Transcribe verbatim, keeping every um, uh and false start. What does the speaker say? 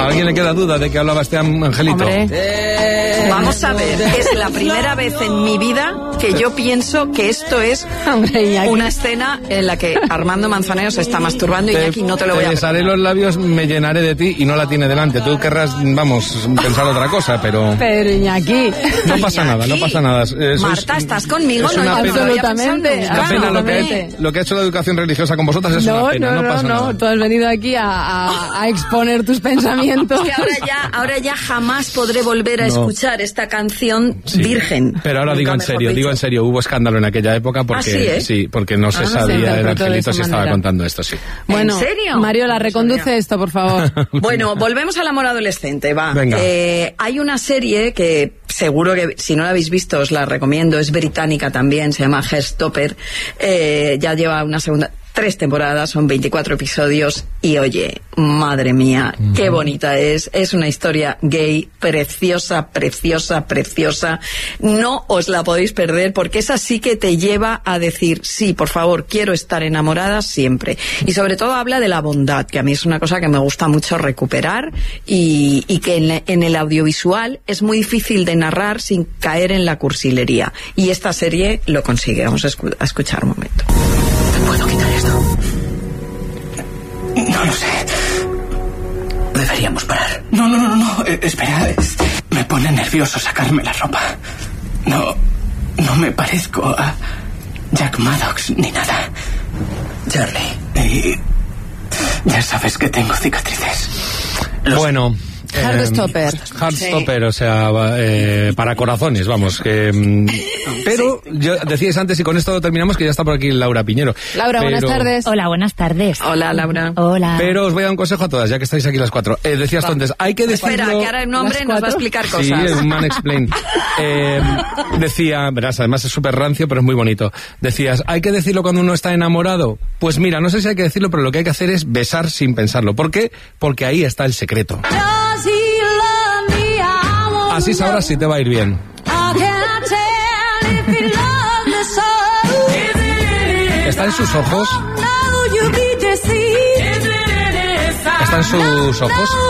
¿A alguien le queda duda de que hablaba este angelito? Eh, Vamos a ver, es la primera vez en mi vida que yo pienso que esto es una escena en la que Armando Manzanero se está masturbando y Iñaki no te lo voy a Te besaré los labios, me llenaré de ti y no la tiene delante. Tú querrás, vamos, pensar otra cosa, pero... Pero Iñaki... No pasa Iñaki. nada, no pasa nada. Es, Marta, es, ¿estás conmigo? Es no, una yo pena, no absolutamente. Es una pena lo que, ha, lo que ha hecho la educación religiosa con vosotras es no, una pena, no, no, no pasa no, nada. Tú has venido aquí a, a, a exponer tus pensamientos. Es que ahora ya, ahora ya jamás podré volver a No. escuchar esta canción Sí, virgen. Pero ahora Nunca digo en mejor serio, dicho. digo en serio, hubo escándalo en aquella época porque ¿Ah, sí, eh? sí, porque no se Ah, se sabía el interpretó de angelito esa si estaba manera. contando esto, sí. Bueno, ¿En serio? Mariola, reconduce esto, por favor. Bueno, volvemos al amor adolescente, va. Venga. Eh, hay una serie que seguro que si no la habéis visto os la recomiendo, es británica también, se llama Heartstopper, eh, ya lleva una segunda... Tres temporadas, son veinticuatro episodios y oye, madre mía, mm. qué bonita es. Es una historia gay preciosa, preciosa, preciosa. No os la podéis perder porque esa sí que te lleva a decir, sí, por favor, quiero estar enamorada siempre. Y sobre todo habla de la bondad, que a mí es una cosa que me gusta mucho recuperar y, y que en, en el audiovisual es muy difícil de narrar sin caer en la cursilería. Y esta serie lo consigue. Vamos a, escu- a escuchar un momento. ¿Puedo quitar esto? No lo sé. Deberíamos parar. No, no, no, no. Eh, espera. Es... Me pone nervioso sacarme la ropa. No, no me parezco a Jack Maddox ni nada. Charlie. Y ya sabes que tengo cicatrices. Los... Bueno... Heartstopper. Eh, Heartstopper, o sea, eh, para corazones, vamos. Que, pero sí. Yo decíais antes, y con esto terminamos, que ya está por aquí Laura Piñero. Laura, pero, buenas tardes. Hola, buenas tardes. Hola, Laura. Hola. Pero os voy a dar un consejo a todas, ya que estáis aquí las cuatro. Eh, decías tú antes, hay que decirlo... Espera, que ahora el nombre nos va a explicar cosas. Sí, es un man explain. Eh, decía, verás, además es súper rancio, pero es muy bonito. Decías, ¿hay que decirlo cuando uno está enamorado? Pues mira, no sé si hay que decirlo, pero lo que hay que hacer es besar sin pensarlo. ¿Por qué? Porque ahí está el secreto. Así sabrás si te va a ir bien. ¿Está en sus ojos? ¿Está en sus ojos?